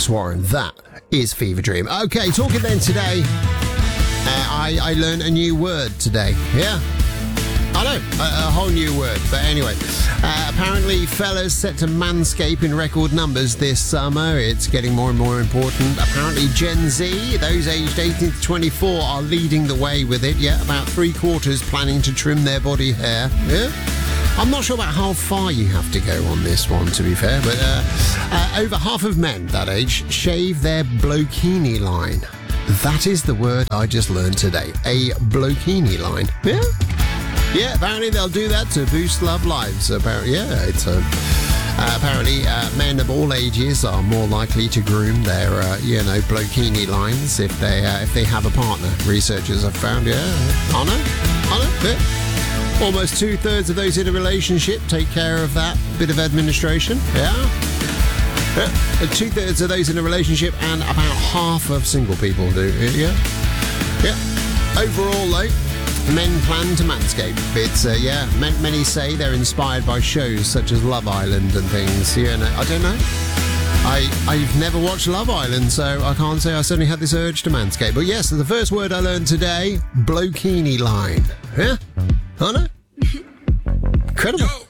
Alex Warren. That is Fever Dream. Okay, talking then today, I learned a new word today. Yeah. I know, a whole new word. But anyway, apparently fellas set to manscape in record numbers this summer. It's getting more and more important. Apparently Gen Z, those aged 18 to 24, are leading the way with it. Yeah, about 3/4 planning to trim their body hair. Yeah. I'm not sure about how far you have to go on this one, to be fair, but over half of men that age shave their blokini line. That is the word I just learned today. A blokini line. Yeah? Yeah, apparently they'll do that to boost love lives. Apparently, yeah, it's apparently men of all ages are more likely to groom their, blokini lines if they have a partner. Researchers have found. Yeah, I know. Yeah. Almost 2/3 of those in a relationship take care of that bit of administration. Yeah. 2/3 of those in a relationship, and about half of single people do. Yeah. Yeah. Overall, though, men plan to manscape. It's, many say they're inspired by shows such as Love Island and things. Yeah, no, I don't know. I've never watched Love Island, so I can't say I suddenly had this urge to manscape. But yes, the first word I learned today, blokini line. Yeah? I know. Incredible.